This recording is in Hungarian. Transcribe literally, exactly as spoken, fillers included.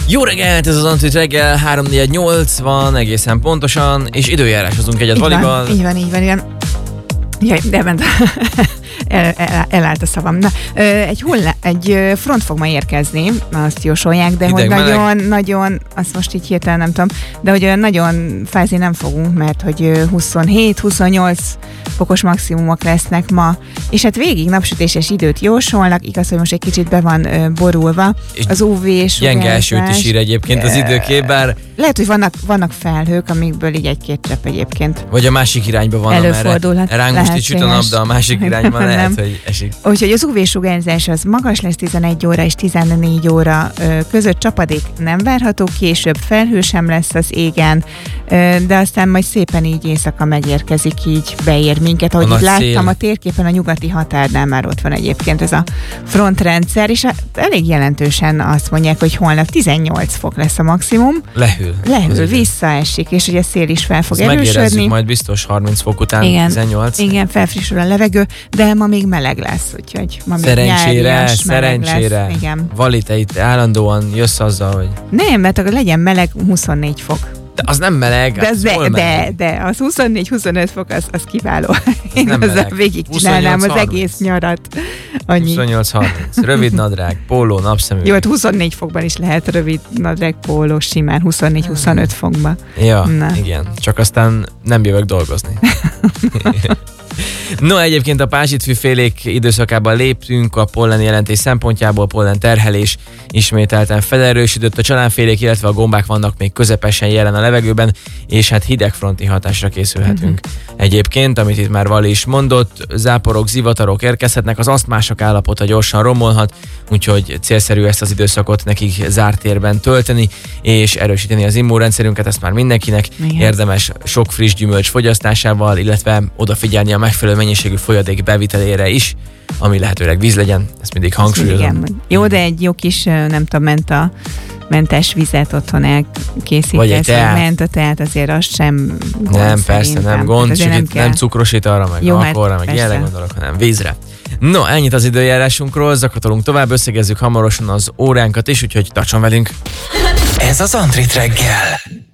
Jó reggelt, ez az Antrit reggel, három négy nyolc van egészen pontosan, és időjárásozunk egyet Valival. Így van, így van, így van. Jaj, de ment. El, el, elállt a szavam. Na, egy, hullá, egy front fog ma érkezni, azt jósolják, de Hideg, hogy meleg. nagyon-nagyon, azt most így hirtelen nem tudom, de hogy olyan nagyon fázni nem fogunk, mert hogy huszonhét huszonnyolc fokos maximumok lesznek ma, és hát végig napsütéses időt jósolnak, igaz, hogy most egy kicsit be van ö, borulva. Az ú vé-sugárzás. Gyenge esőt is ír egyébként az időkép, bár... Lehet, hogy vannak, vannak felhők, amikből így egy-két csepp egyébként. Vagy a másik irányba van, előfordulhat. Ránk most így süt a nap, de a másik irányban lehet, nem. hogy esik. Úgyhogy az ú vé-sugárzás az magas lesz, tizenegy óra és tizennégy óra ö, között, csapadék nem várható, később felhő sem lesz az égen, ö, de aztán majd szépen így éjszaka megérkezik, így beér minket. Ahogy itt láttam szél. A térképen a nyugati határnál már ott van egyébként ez a frontrendszer, és elég jelentősen azt mondják, hogy holnap tizennyolc fok lesz a maximum. Lehűl. Lehűl, visszaesik, és ugye szél is fel fog ezt erősödni. Megérezzük majd biztos harminc fok után, igen, tizennyolc. Igen, felfrissül a levegő, de ma még meleg lesz, úgyhogy ma még szerencsére, nyárias, szerencsére. Lesz. Igen. Vali, te itt állandóan jössz azzal, hogy... Nem, mert akkor legyen meleg huszonnégy fok. De az nem meleg, de, az de, hol de, meleg? de az huszonnégy huszonöt fok, az, az kiváló. Én nem azzal meleg. végig csinálnám az egész nyarat. Annyi. huszonnyolc harminc. Rövid nadrág, póló, napszemüveg. Jó, hát huszonnégy fokban is lehet rövid nadrág, póló, simán huszonnégy huszonöt fokban. Ja, na. Igen. Csak aztán nem jövök dolgozni. No, egyébként a pázsitfűfélék időszakában léptünk a pollen jelentés szempontjából, pollen terhelés ismételten felerősödött, a csalánfélék, illetve a gombák vannak még közepesen jelen a levegőben, és hát hidegfronti hatásra készülhetünk. Uh-huh. Egyébként, amit itt már Vali is mondott, záporok, zivatarok érkezhetnek, az asztmások állapota gyorsan romolhat, úgyhogy célszerű ezt az időszakot nekik zárt térben tölteni, és erősíteni az immunrendszerünket, ezt már mindenkinek. Igen. Érdemes sok friss gyümölcs fogyasztásával, illetve odafigyelni a megfelelő mennyiségű folyadék bevitelére is, ami lehetőleg víz legyen, ezt mindig hangsúlyozom. Igen. Jó, de egy jó kis, nem tudom, menta, mentes vizet otthon elkészítesz, vagy egy teát. Menta teát, azért az sem gond. Nem, persze, szerintem. nem gond, csak nem, itt nem cukros arra, meg jó, alkoholra, hát meg ilyenre gondolok, hanem vízre. No, ennyit az időjárásunkról, zakatolunk tovább, összegezzük hamarosan az óránkat is, úgyhogy tartson velünk! Ez az Antrit reggel.